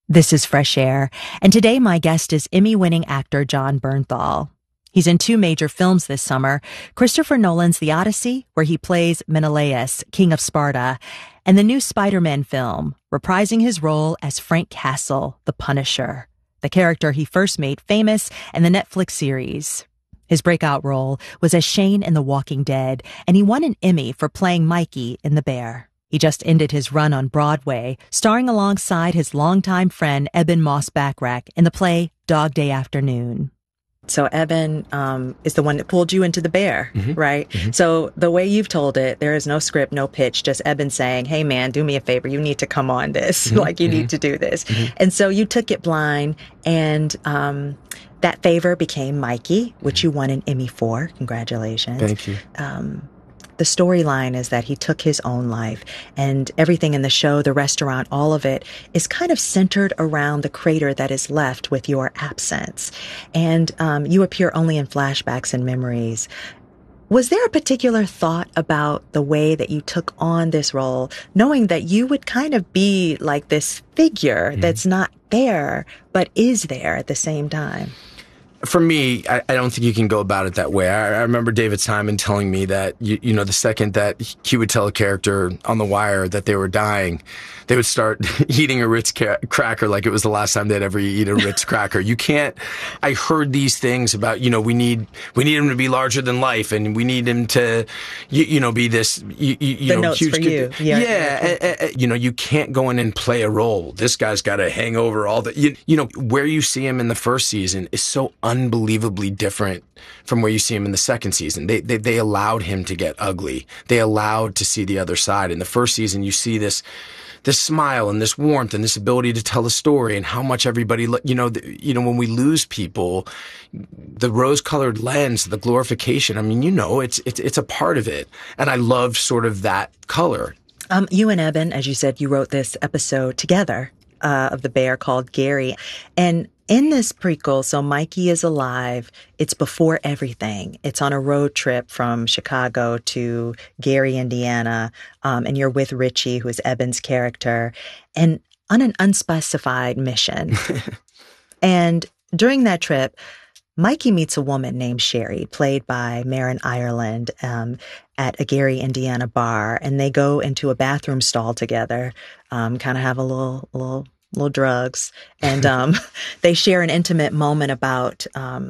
This is Fresh Air, and today my guest is Emmy-winning actor Jon Bernthal. He's in 2 major films this summer, Christopher Nolan's The Odyssey, where he plays Menelaus, King of Sparta, and the new Spider-Man film, reprising his role as Frank Castle, the Punisher, the character he first made famous in the Netflix series. His breakout role was as Shane in The Walking Dead, and he won an Emmy for playing Mikey in The Bear. He just ended his run on Broadway, starring alongside his longtime friend Eben Moss-Bachrach in the play Dog Day Afternoon. So Eben is the one that pulled you into The Bear, right? Mm-hmm. So the way you've told it, there is no script, no pitch, just Eben saying, hey man, do me a favor, you need to come on this, you need to do this. And so you took it blind, and that favor became Mikey, which you won an Emmy for. Congratulations. Thank you. The storyline is that he took his own life, and everything in the show, the restaurant, all of it is kind of centered around the crater that is left with your absence. And you appear only in flashbacks and memories. Was there a particular thought about the way that you took on this role, knowing that you would kind of be like this figure that's not there, but is there at the same time? For me, I don't think you can go about it that way. I remember David Simon telling me that, you know, the second that he would tell a character on The Wire that they were dying, they would start eating a Ritz cracker like it was the last time they'd ever eat a Ritz cracker. You can't. I heard these things about, you know, we need him to be larger than life, and we need him to, be this, the notes huge. For you. You know, you can't go in and play a role. This guy's got to hang over all the, where you see him in the first season is so unbelievably different from where you see him in the second season. They allowed him to get ugly. They allowed to see the other side. In the first season, you see this smile and this warmth and this ability to tell a story, and how much everybody, when we lose people, the rose-colored lens, the glorification, I mean, it's a part of it. And I loved sort of that color. You and Eben, as you said, you wrote this episode together of The Bear called Gary. And in this prequel, so Mikey is alive. It's before everything. It's on a road trip from Chicago to Gary, Indiana. And you're with Richie, who is Eben's character, and on an unspecified mission. And during that trip, Mikey meets a woman named Sherry, played by Marin Ireland, at a Gary, Indiana bar. And they go into a bathroom stall together, kind of have a little drugs, and they share an intimate moment about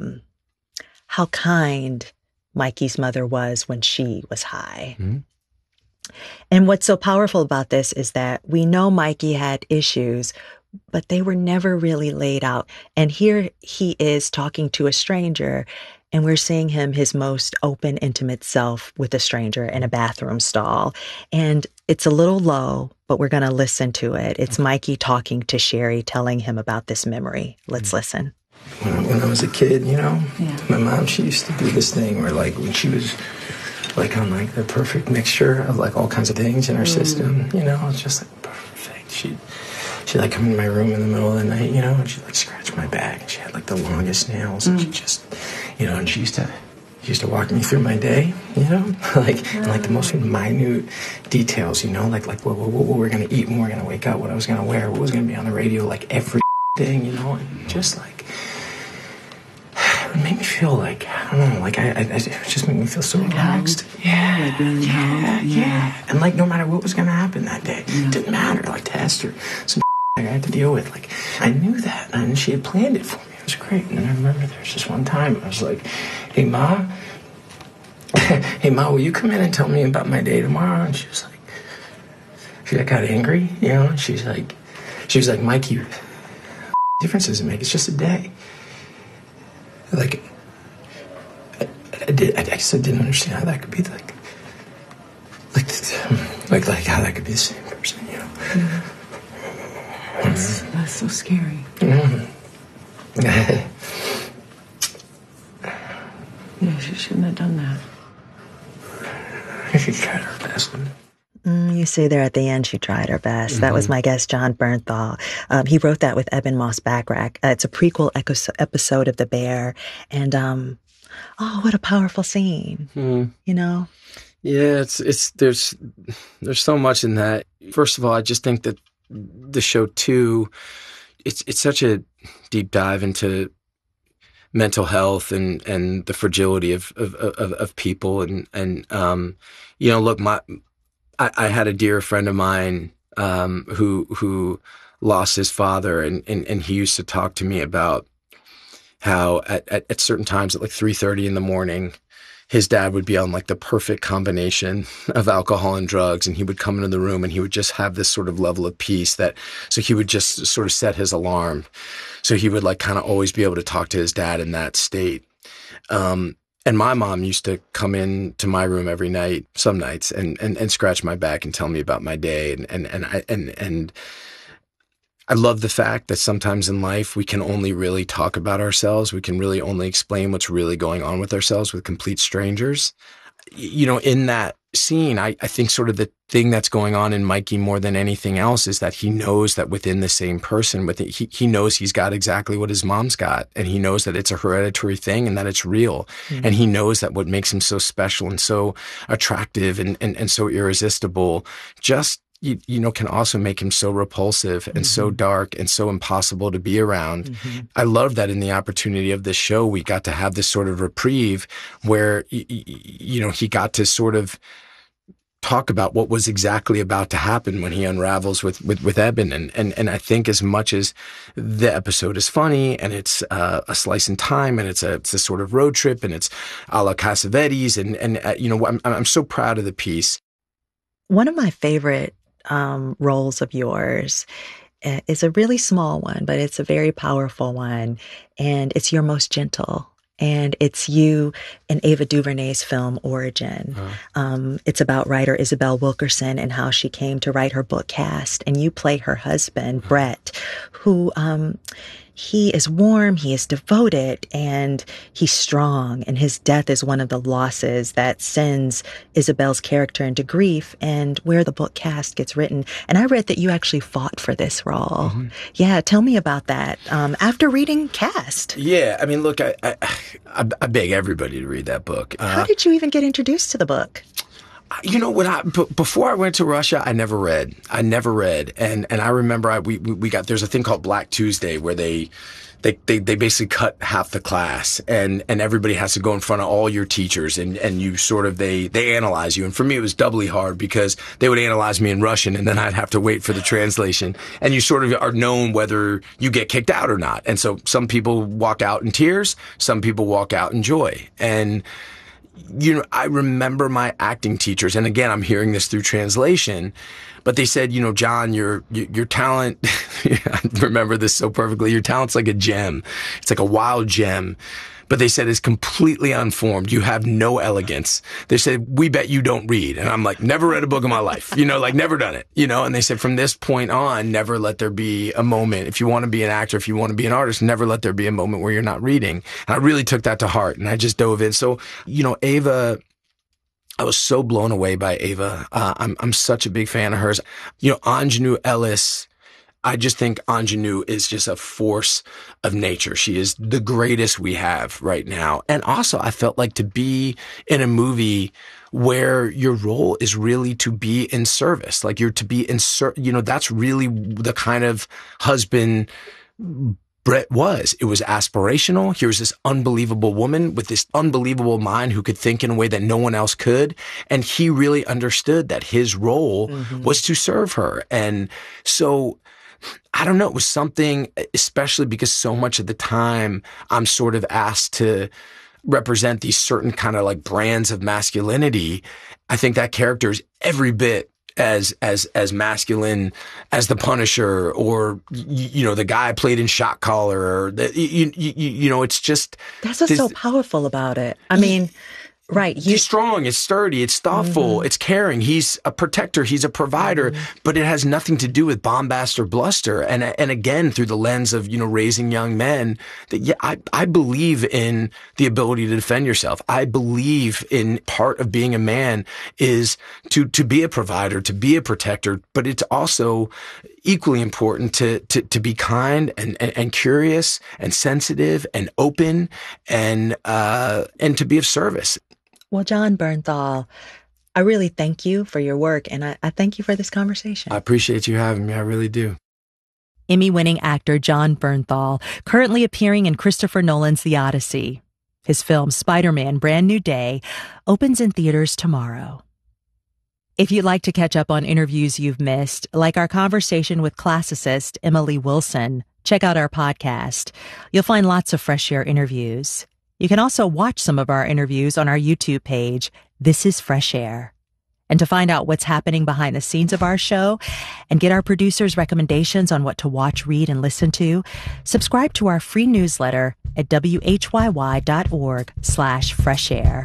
how kind Mikey's mother was when she was high. Mm-hmm. And what's so powerful about this is that we know Mikey had issues, but they were never really laid out. And here he is talking to a stranger, and we're seeing him, his most open, intimate self with a stranger in a bathroom stall. And it's a little low, but we're going to listen to it. It's Mikey talking to Sherry, telling him about this memory. Let's listen. When I was a kid, my mom, she used to do this thing where, like, when she was, like, on, like, the perfect mixture of, like, all kinds of things in her system, it's just, like, perfect. She'd like, come in my room in the middle of the night, and she'd, like, scratch my back. And she had, like, the longest nails, and she just, and she used to walk me through my day, and like the most minute details, like what we're going to eat when we're going to wake up, what I was going to wear, what was going to be on the radio, like every thing, and just like, it made me feel like, I don't know, like it just made me feel so relaxed. Yeah. And like, no matter what was going to happen that day, it didn't matter, like tests or some I had to deal with, like, I knew that, and she had planned it for me. It was great. And I remember there was just one time I was like, hey, Ma, will you come in and tell me about my day tomorrow? And she got angry, and she was like, Mikey, difference does it make? It's just a day. Like, I guess I didn't understand how that could be like how that could be the same person, That's so scary. Yeah, she shouldn't have done that. She tried her best. You see there at the end, she tried her best. Mm-hmm. That was my guest, Jon Bernthal. He wrote that with Eben Moss-Bachrach. It's a prequel episode of The Bear. And, what a powerful scene, Yeah, there's so much in that. First of all, I just think that the show too, it's such a deep dive into mental health and the fragility of people. Look, I had a dear friend of mine, who lost his father, and he used to talk to me about how at certain times at like 3:30 in the morning, his dad would be on like the perfect combination of alcohol and drugs. And he would come into the room and he would just have this sort of level of peace so he would just sort of set his alarm. So he would like kind of always be able to talk to his dad in that state. And my mom used to come in to my room every night, some nights, and scratch my back and tell me about my day. And I love the fact that sometimes in life we can only really talk about ourselves. We can really only explain what's really going on with ourselves with complete strangers. In that scene, I think sort of the thing that's going on in Mikey more than anything else is that he knows that within the same person, he knows he's got exactly what his mom's got, and he knows that it's a hereditary thing and that it's real. Mm-hmm. And he knows that what makes him so special and so attractive and so irresistible can also make him so repulsive and so dark and so impossible to be around. Mm-hmm. I love that in the opportunity of this show, we got to have this sort of reprieve where, he got to sort of talk about what was exactly about to happen when he unravels with Eben. And I think as much as the episode is funny and it's a slice in time and it's a sort of road trip and it's a la Cassavetes I'm so proud of the piece. One of my favorite roles of yours is a really small one, but it's a very powerful one. And it's Your Most Gentle. And it's you in Ava DuVernay's film Origin. It's about writer Isabel Wilkerson and how she came to write her book Caste. And you play her husband, Brett, who he is warm, he is devoted, and he's strong. And his death is one of the losses that sends Isabel's character into grief, and where the book Caste gets written. And I read that you actually fought for this role. Mm-hmm. Yeah, tell me about that. After reading Caste. Yeah, I mean, look, I beg everybody to read that book. How did you even get introduced to the book? Before I went to Russia, I never read. And I remember we got, there's a thing called Black Tuesday where they basically cut half the class and everybody has to go in front of all your teachers and you sort of, they analyze you. And for me, it was doubly hard because they would analyze me in Russian and then I'd have to wait for the translation. And you sort of are known whether you get kicked out or not. And so some people walk out in tears, some people walk out in joy. And I remember my acting teachers, and again, I'm hearing this through translation, but they said, John, your talent, I remember this so perfectly, your talent's like a gem. It's like a wild gem. But they said it's completely unformed. You have no elegance. They said, we bet you don't read. And I'm like, never read a book in my life, never done it, and they said, from this point on, never let there be a moment. If you want to be an actor, if you want to be an artist, never let there be a moment where you're not reading. And I really took that to heart and I just dove in. So, Ava, I was so blown away by Ava. I'm such a big fan of hers. Anjanou Ellis, I just think Anjanou is just a force of nature. She is the greatest we have right now. And also, I felt like to be in a movie where your role is really to be in service, like you're to be in, that's really the kind of husband Brett was. It was aspirational. Here's this unbelievable woman with this unbelievable mind who could think in a way that no one else could. And he really understood that his role was to serve her. And so, I don't know, it was something, especially because so much of the time I'm sort of asked to represent these certain kind of like brands of masculinity. I think that character is every bit as masculine as the Punisher or, the guy played in Shot Caller or it's just. That's what's so powerful about it. I mean, right. He's strong, it's sturdy, it's thoughtful, it's caring. He's a protector, he's a provider, but it has nothing to do with bombast or bluster. And again, through the lens of, raising young men, that I believe in the ability to defend yourself. I believe in part of being a man is to be a provider, to be a protector, but it's also equally important to be kind and curious and sensitive and open and to be of service. Well, Jon Bernthal, I really thank you for your work, and I thank you for this conversation. I appreciate you having me. I really do. Emmy-winning actor Jon Bernthal, currently appearing in Christopher Nolan's The Odyssey. His film Spider-Man: Brand New Day opens in theaters tomorrow. If you'd like to catch up on interviews you've missed, like our conversation with classicist Emily Wilson, check out our podcast. You'll find lots of Fresh Air interviews. You can also watch some of our interviews on our YouTube page, This is Fresh Air. And to find out what's happening behind the scenes of our show and get our producers' recommendations on what to watch, read, and listen to, subscribe to our free newsletter at whyy.org/freshair.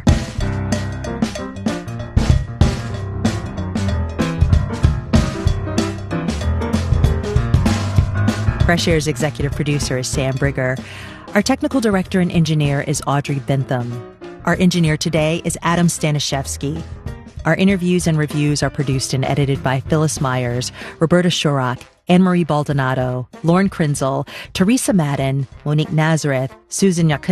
Fresh Air's executive producer is Sam Brigger. Our technical director and engineer is Audrey Bentham. Our engineer today is Adam Staniszewski. Our interviews and reviews are produced and edited by Phyllis Myers, Roberta Shurock, Anne-Marie Baldonado, Lauren Krenzel, Teresa Madden, Monique Nazareth, Susan Yakunin,